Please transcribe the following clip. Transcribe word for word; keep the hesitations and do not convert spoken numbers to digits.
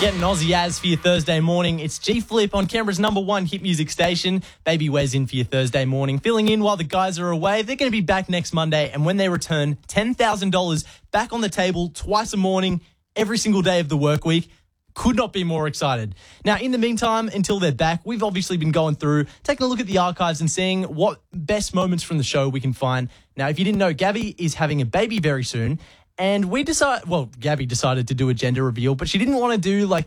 Getting Aussie as for your Thursday morning. It's G Flip on Canberra's number one hit music station. Baby Wes in for your Thursday morning. Filling in while the guys are away. They're going to be back next Monday. And when they return, ten thousand dollars back on the table twice a morning, every single day of the work week. Could not be more excited. Now, in the meantime, until they're back, we've obviously been going through, taking a look at the archives and seeing what best moments from the show we can find. Now, if you didn't know, Gabby is having a baby very soon. And we decided, well, Gabby decided to do a gender reveal, but she didn't want to do like